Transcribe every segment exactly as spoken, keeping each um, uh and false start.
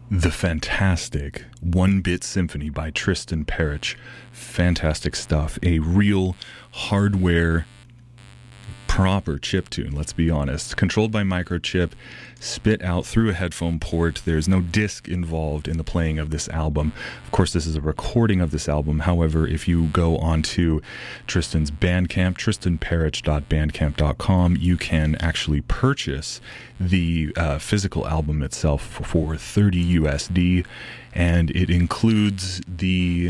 The fantastic One Bit Symphony by Tristan Parich. Fantastic stuff. A real hardware proper chiptune, let's be honest. Controlled by microchip, spit out through a headphone port. There's no disc involved in the playing of this album. Of course, this is a recording of this album. However, if you go onto Tristan's Bandcamp, tristan parich dot bandcamp dot com, you can actually purchase the uh, physical album itself for thirty U S D, and it includes the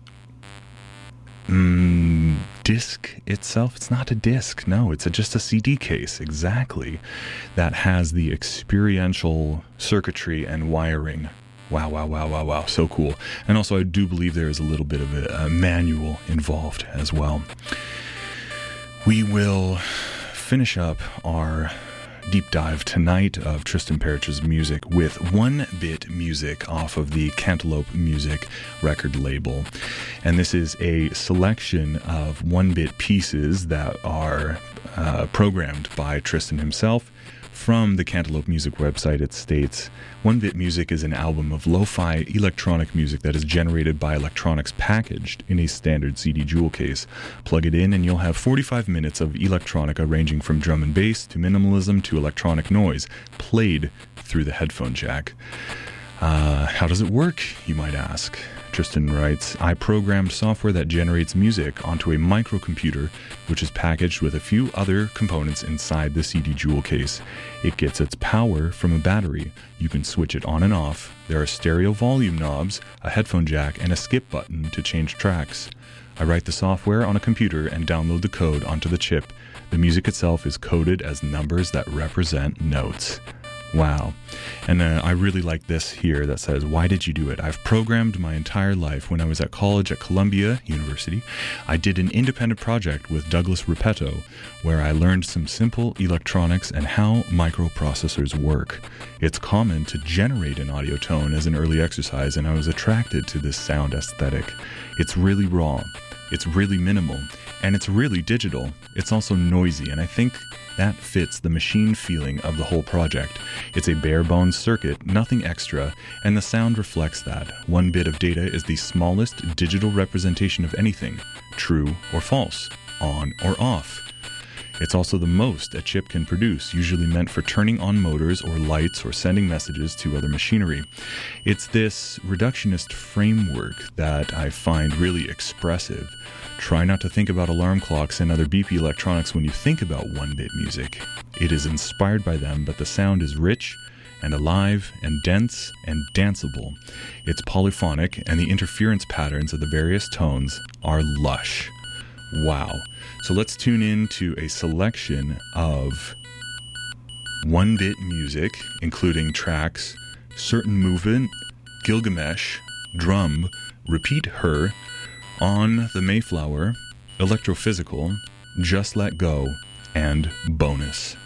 Mm, disc itself. It's not a disc. No, it's a, just a C D case. Exactly. That has the experiential circuitry and wiring. Wow, wow, wow, wow, wow. So cool. And also, I do believe there is a little bit of a, a manual involved as well. We will finish up our deep dive tonight of Tristan Parich's music with One Bit Music off of the Cantaloupe Music record label. And this is a selection of one-bit pieces that are uh, programmed by Tristan himself. From the Cantaloupe Music website, it states, One Bit Music is an album of lo-fi electronic music that is generated by electronics packaged in a standard C D jewel case. Plug it in and you'll have forty-five minutes of electronica ranging from drum and bass to minimalism to electronic noise, played through the headphone jack. Uh, how does it work, you might ask? Tristan writes, I programmed software that generates music onto a microcomputer, which is packaged with a few other components inside the C D jewel case. It gets its power from a battery. You can switch it on and off. There are stereo volume knobs, a headphone jack, and a skip button to change tracks. I write the software on a computer and download the code onto the chip. The music itself is coded as numbers that represent notes. Wow. And uh, I really like this here that says, why did you do it? I've programmed my entire life. When I was at college at Columbia University, I did an independent project with Douglas Repetto, where I learned some simple electronics and how microprocessors work. It's common to generate an audio tone as an early exercise, and I was attracted to this sound aesthetic. It's really raw. It's really minimal. And it's really digital. It's also noisy, and I think that fits the machine feeling of the whole project. It's a bare-bones circuit, nothing extra, and the sound reflects that. One bit of data is the smallest digital representation of anything, true or false, on or off. It's also the most a chip can produce, usually meant for turning on motors or lights or sending messages to other machinery. It's this reductionist framework that I find really expressive. Try not to think about alarm clocks and other beepy electronics when you think about one-bit music. It is inspired by them, but the sound is rich and alive and dense and danceable. It's polyphonic, and the interference patterns of the various tones are lush. Wow. So let's tune in to a selection of one-bit music, including tracks Certain Movement, Gilgamesh, Drum, Repeat Her, On the Mayflower, Electrophysical, Just Let Go, and Bonus.